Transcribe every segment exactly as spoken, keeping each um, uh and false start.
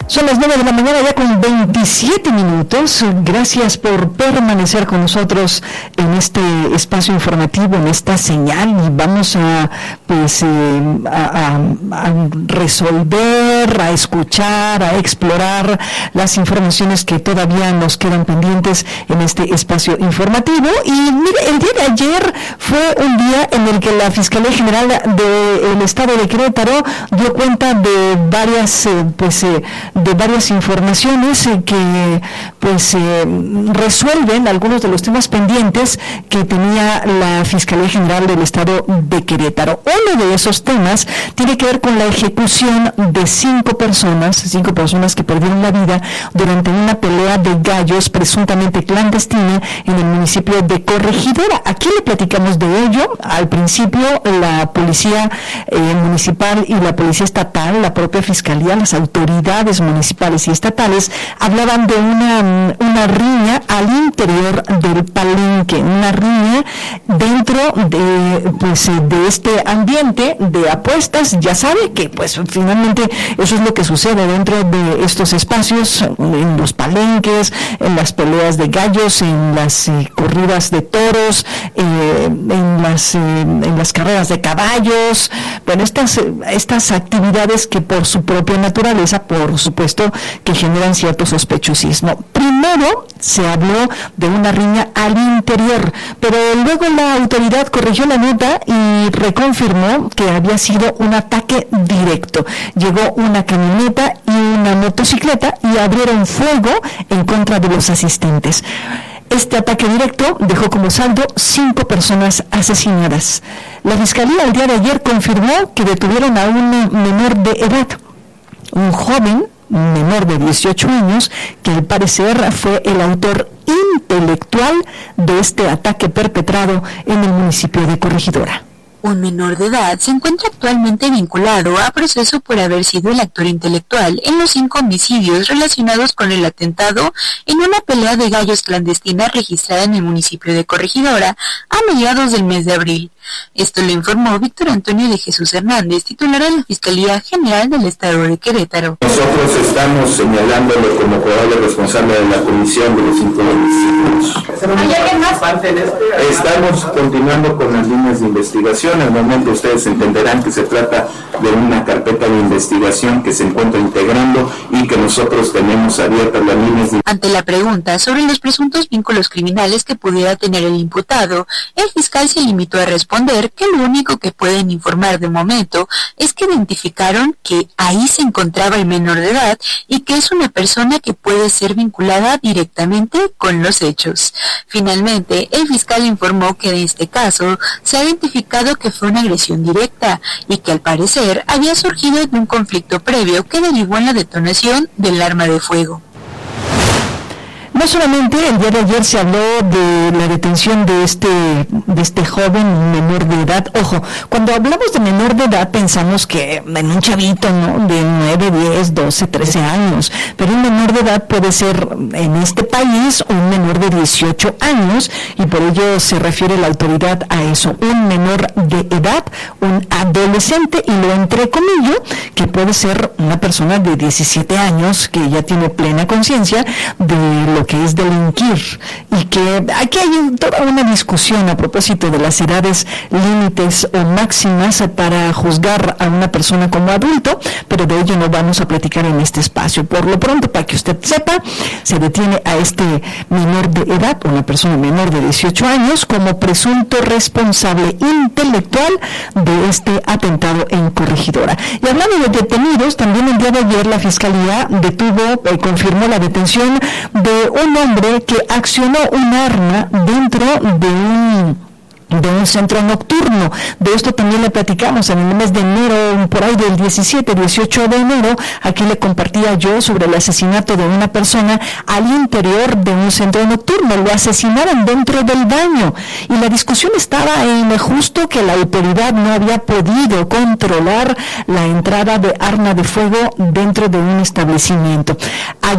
Son las nueve de la mañana ya con veintisiete minutos. Gracias por permanecer con nosotros en este espacio informativo, en esta señal, y vamos a pues eh, a, a, a resolver, a escuchar, a explorar las informaciones que todavía nos quedan pendientes en este espacio informativo. Y mire, el día de ayer fue un día en el que la Fiscalía General del Estado de Querétaro dio cuenta de varias eh, pues eh, de varias informaciones eh, que pues eh, resuelven algunos de los temas pendientes que tenía la Fiscalía General del Estado de Querétaro. Uno de esos temas tiene que ver con la ejecución de cinco personas, cinco personas que perdieron la vida durante una pelea de gallos presuntamente clandestina en el municipio de Corregidora. Aquí le platicamos de ello. Al principio, la policía eh, municipal y la policía estatal, la propia fiscalía, las autoridades municipales y estatales hablaban de una, una riña al interior del palenque, una riña dentro de pues de este ambiente de apuestas. Ya sabe que pues finalmente eso es lo que sucede dentro de estos espacios, en los palenques, en las peleas de gallos, en las eh, corridas de toros, eh, en las eh, en las carreras de caballos. Bueno, estas estas actividades que por su propia naturaleza, por supuesto, que generan cierto sospechosismo. Primero se habló de una riña al interior, pero luego la autoridad corrigió la nota y reconfirmó que había sido un ataque directo. Llegó una camioneta y una motocicleta y abrieron fuego en contra de los asistentes. Este ataque directo dejó como saldo cinco personas asesinadas. La Fiscalía el día de ayer confirmó que detuvieron a un menor de edad, un joven menor de dieciocho años, que al parecer fue el autor intelectual de este ataque perpetrado en el municipio de Corregidora. Un menor de edad se encuentra actualmente vinculado a proceso por haber sido el actor intelectual en los cinco homicidios relacionados con el atentado en una pelea de gallos clandestina registrada en el municipio de Corregidora a mediados del mes de abril. Esto lo informó Víctor Antonio de Jesús Hernández, titular de la Fiscalía General del Estado de Querétaro. Nosotros estamos señalándolo como probable responsable de la comisión de los cinco homicidios. ¿Hay alguien más? Estamos continuando con las líneas de investigación. Al momento ustedes entenderán que se trata de una carpeta de investigación que se encuentra integrando y que nosotros tenemos abiertas las líneas de... Ante la pregunta sobre los presuntos vínculos criminales que pudiera tener el imputado, el fiscal se limitó a responder que lo único que pueden informar de momento es que identificaron que ahí se encontraba el menor de edad y que es una persona que puede ser vinculada directamente con los hechos. Finalmente, el fiscal informó que en este caso se ha identificado que fue una agresión directa y que al parecer había surgido de un conflicto previo que derivó en la detonación del arma de fuego. No solamente el día de ayer se habló de la detención de este de este joven menor de edad. Ojo, cuando hablamos de menor de edad pensamos que en un chavito, ¿no?, de nueve, diez, doce, trece años, pero un menor de edad puede ser en este país un menor de dieciocho años, y por ello se refiere la autoridad a eso, un menor de edad, un adolescente, y lo entrecomillo, que puede ser una persona de diecisiete años que ya tiene plena conciencia de lo que es delinquir, y que aquí hay toda una discusión a propósito de las edades límites o máximas para juzgar a una persona como adulto, pero de ello no vamos a platicar en este espacio. Por lo pronto, para que usted sepa, se detiene a este menor de edad, una persona menor de dieciocho años, como presunto responsable intelectual de este atentado en Corregidora. Y hablando de detenidos, también el día de ayer la Fiscalía detuvo, eh, confirmó la detención de un hombre que accionó un arma dentro de un de un centro nocturno. De esto también le platicamos en el mes de enero, por ahí del diecisiete, dieciocho de enero. Aquí le compartía yo sobre el asesinato de una persona al interior de un centro nocturno. Lo asesinaron dentro del baño, y la discusión estaba en justo que la autoridad no había podido controlar la entrada de arma de fuego dentro de un establecimiento. Ayer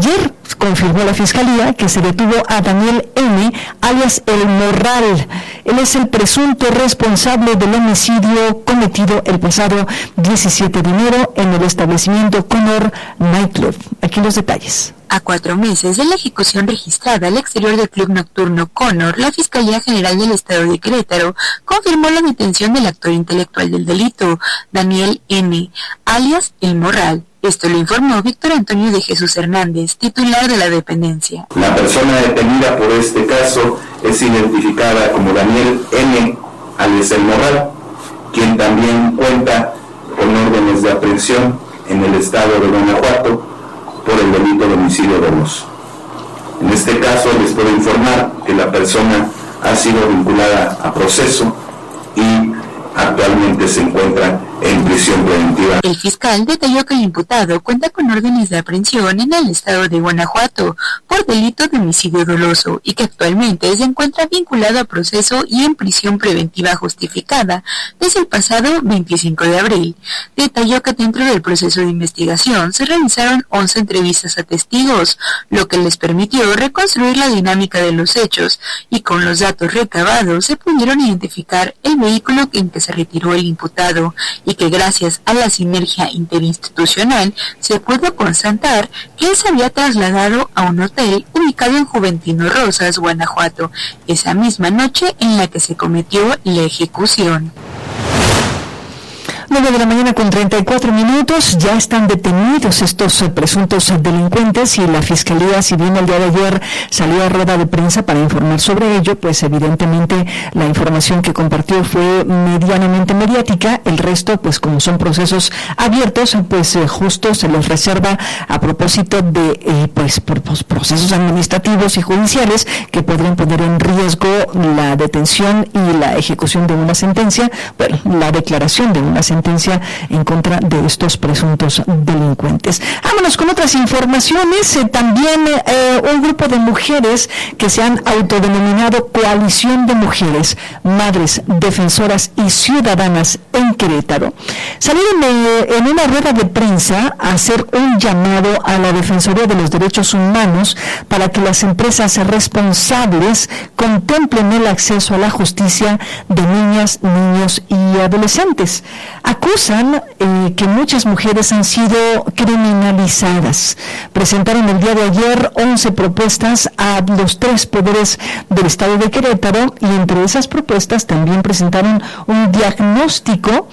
confirmó la Fiscalía que se detuvo a Daniel M., alias El Morral. Él es el presunto responsable del homicidio cometido el pasado diecisiete de enero en el establecimiento Connor Nightclub. Aquí los detalles. A cuatro meses de la ejecución registrada al exterior del club nocturno Connor, la Fiscalía General del Estado de Querétaro confirmó la detención del actor intelectual del delito, Daniel N., alias El Morral. Esto lo informó Víctor Antonio de Jesús Hernández, titular de la dependencia. La persona detenida por este caso es identificada como Daniel N., alias El Morral, quien también cuenta con órdenes de aprehensión en el estado de Guanajuato por el delito de homicidio doloso. En este caso les puedo informar que la persona ha sido vinculada a proceso y actualmente se encuentra en prisión preventiva. El fiscal detalló que el imputado cuenta con órdenes de aprehensión en el estado de Guanajuato por delito de homicidio doloso y que actualmente se encuentra vinculado a proceso y en prisión preventiva justificada desde el pasado veinticinco de abril. Detalló que dentro del proceso de investigación se realizaron once entrevistas a testigos, lo que les permitió reconstruir la dinámica de los hechos y con los datos recabados se pudieron identificar el vehículo en que se retiró el imputado y que gracias a la sinergia interinstitucional se pudo constatar que él se había trasladado a un hotel ubicado en Juventino Rosas, Guanajuato, esa misma noche en la que se cometió la ejecución. nueve de la mañana con treinta y cuatro minutos, ya están detenidos estos eh, presuntos delincuentes y la Fiscalía, si bien el día de ayer salió a rueda de prensa para informar sobre ello, pues evidentemente la información que compartió fue medianamente mediática, el resto, pues como son procesos abiertos, pues eh, justo se los reserva a propósito de eh, pues, por, pues procesos administrativos y judiciales que podrían poner en riesgo la detención y la ejecución de una sentencia, bueno, la declaración de una sentencia en contra de estos presuntos delincuentes. Vámonos con otras informaciones. Eh, también eh, un grupo de mujeres que se han autodenominado Coalición de Mujeres, Madres, Defensoras y Ciudadanas en Querétaro, salieron eh, en una rueda de prensa a hacer un llamado a la Defensoría de los Derechos Humanos para que las empresas responsables contemplen el acceso a la justicia de niñas, niños y adolescentes. Acusan eh, que muchas mujeres han sido criminalizadas. Presentaron el día de ayer once propuestas a los tres poderes del Estado de Querétaro y entre esas propuestas también presentaron un diagnóstico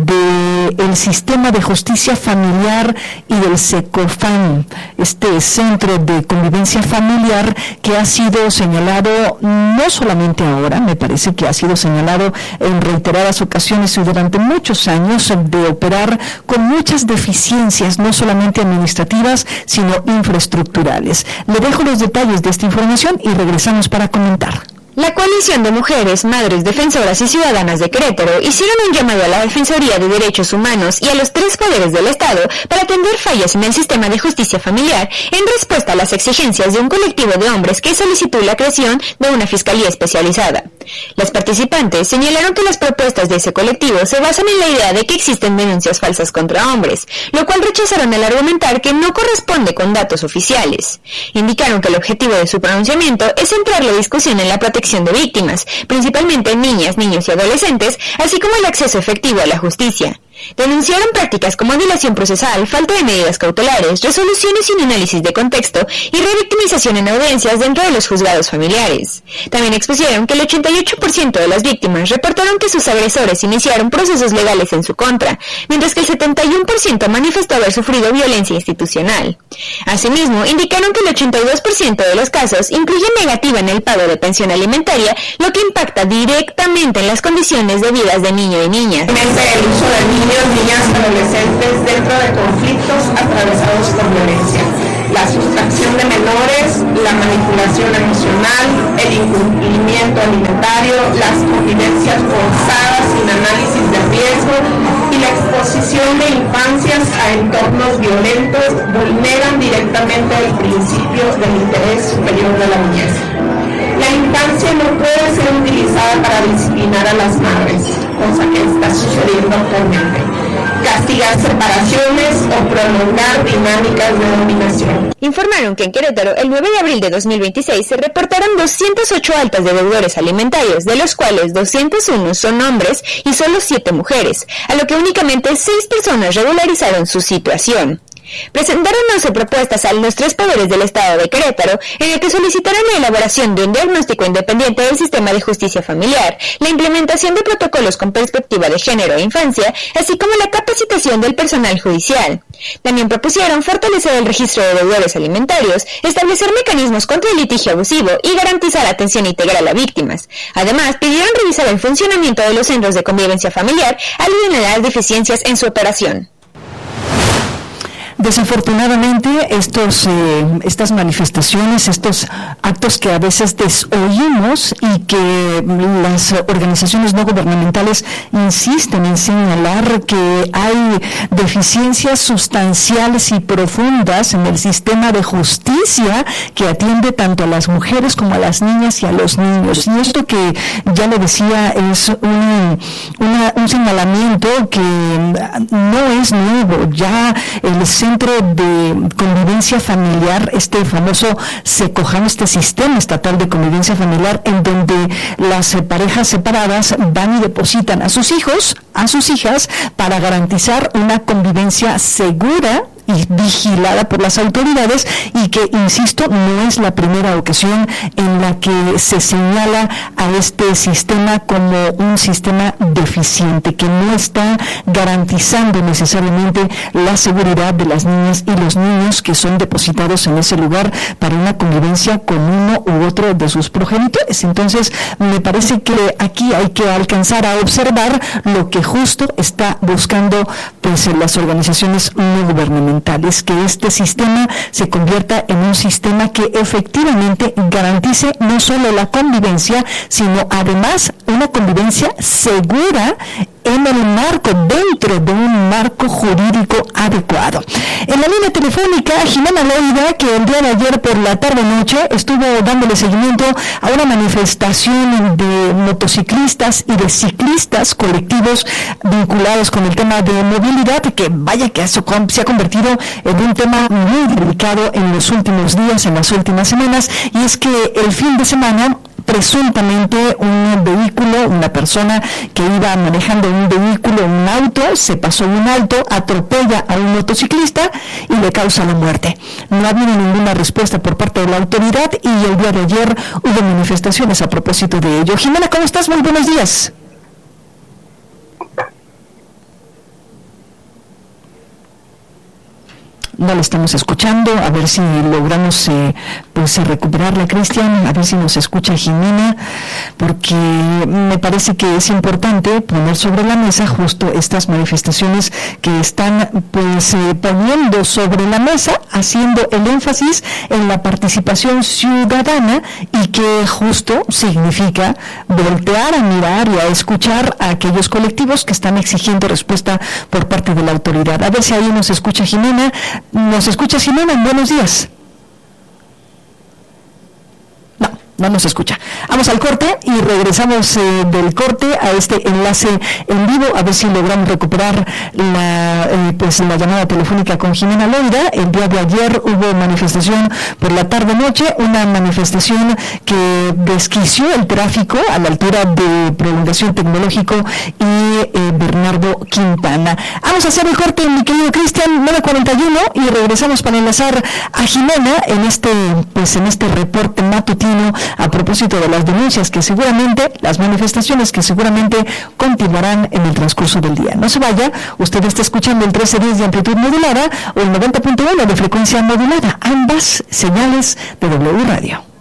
del sistema de justicia familiar y del SECOFAM, este centro de convivencia familiar que ha sido señalado no solamente ahora, me parece que ha sido señalado en reiteradas ocasiones y durante muchos años de operar con muchas deficiencias, no solamente administrativas, sino infraestructurales. Le dejo los detalles de esta información y regresamos para comentar. La Coalición de Mujeres, Madres, Defensoras y Ciudadanas de Querétaro hicieron un llamado a la Defensoría de Derechos Humanos y a los tres poderes del Estado para atender fallas en el sistema de justicia familiar en respuesta a las exigencias de un colectivo de hombres que solicitó la creación de una fiscalía especializada. Las participantes señalaron que las propuestas de ese colectivo se basan en la idea de que existen denuncias falsas contra hombres, lo cual rechazaron al argumentar que no corresponde con datos oficiales. Indicaron que el objetivo de su pronunciamiento es centrar la discusión en la protección de víctimas, principalmente niñas, niños y adolescentes, así como el acceso efectivo a la justicia. Denunciaron prácticas como dilación procesal, falta de medidas cautelares, resoluciones sin análisis de contexto y revictimización en audiencias dentro de los juzgados familiares. También expusieron que el ochenta y ocho por ciento de las víctimas reportaron que sus agresores iniciaron procesos legales en su contra, mientras que el setenta y uno por ciento manifestó haber sufrido violencia institucional. Asimismo, indicaron que el ochenta y dos por ciento de los casos incluyen negativa en el pago de pensión alimentaria, lo que impacta directamente en las condiciones de vidas de niño y niña. El uso de niños, niñas y adolescentes dentro de conflictos atravesados por violencia, la sustracción de menores, la manipulación emocional, el incumplimiento alimentario, las convivencias forzadas sin análisis de riesgo y la exposición de infancias a entornos violentos vulneran directamente el principio del interés superior de la niñez. La infancia no puede ser utilizada para disciplinar a las madres, cosa que está sucediendo actualmente. castigar separaciones o prolongar dinámicas de dominación. Informaron que en Querétaro, el nueve de abril de dos mil veintiséis, se reportaron doscientas ocho altas de deudores alimentarios, de los cuales doscientos uno son hombres y solo siete mujeres, a lo que únicamente seis personas regularizaron su situación. Presentaron once propuestas a los tres poderes del Estado de Querétaro, en el que solicitaron la elaboración de un diagnóstico independiente del sistema de justicia familiar, la implementación de protocolos con perspectiva de género e infancia, así como la capacitación del personal judicial. También propusieron fortalecer el registro de deudores alimentarios, establecer mecanismos contra el litigio abusivo y garantizar atención integral a víctimas. Además, pidieron revisar el funcionamiento de los centros de convivencia familiar al eliminar deficiencias en su operación. Desafortunadamente, estos, eh, estas manifestaciones, estos actos que a veces desoímos y que las organizaciones no gubernamentales insisten en señalar que hay deficiencias sustanciales y profundas en el sistema de justicia que atiende tanto a las mujeres como a las niñas y a los niños. Y esto que ya le decía es un, una, un señalamiento que no es nuevo. Ya el Centro de Convivencia Familiar, este famoso SECOJAM, este Sistema Estatal de Convivencia Familiar, en donde las parejas separadas van y depositan a sus hijos, a sus hijas, para garantizar una convivencia segura y vigilada por las autoridades, y que, insisto, no es la primera ocasión en la que se señala a este sistema como un sistema deficiente, que no está garantizando necesariamente la seguridad de las niñas y los niños que son depositados en ese lugar para una convivencia con uno u otro de sus progenitores. Entonces, me parece que aquí hay que alcanzar a observar lo que justo está buscando pues las organizaciones no gubernamentales, que este sistema se convierta en un sistema que efectivamente garantice no solo la convivencia, sino además una convivencia segura en el marco, dentro de un marco jurídico adecuado. En la línea telefónica, Jimena Loida, que el día de ayer por la tarde-noche estuvo dándole seguimiento a una manifestación de motociclistas y de ciclistas colectivos vinculados con el tema de movilidad, que vaya que se ha convertido en un tema muy delicado en los últimos días, en las últimas semanas, y es que el fin de semana presuntamente un vehículo, una persona que iba manejando un vehículo, un auto, se pasó un alto, atropella a un motociclista y le causa la muerte. No ha habido ninguna respuesta por parte de la autoridad y el día de ayer hubo manifestaciones a propósito de ello. Jimena, ¿cómo estás? Muy buenos días. No la estamos escuchando, a ver si logramos eh, pues recuperarla, Cristian, a ver si nos escucha Jimena, porque me parece que es importante poner sobre la mesa justo estas manifestaciones que están pues eh, poniendo sobre la mesa, haciendo el énfasis en la participación ciudadana, y que justo significa voltear a mirar y a escuchar a aquellos colectivos que están exigiendo respuesta por parte de la autoridad. A ver si ahí nos escucha Jimena. ¿Nos escuchas, Jimena? Buenos días. No, no nos escucha. Vamos al corte y regresamos eh, del corte a este enlace en vivo, a ver si logramos recuperar la, eh, pues, la llamada telefónica con Jimena Loida. El día de ayer hubo manifestación por la tarde-noche, una manifestación que desquició el tráfico a la altura de Prolongación Tecnológico y eh, Bernardo Quintana. Vamos a hacer el corte, mi querido Cristian, nueve cuarenta y uno, y regresamos para enlazar a Jimena en este, pues, en este reporte matutino a propósito de las denuncias que seguramente, las manifestaciones que seguramente continuarán en el transcurso del día. No se vaya, usted está escuchando el trece diez de amplitud modulada o el noventa punto uno de frecuencia modulada, ambas señales de W Radio.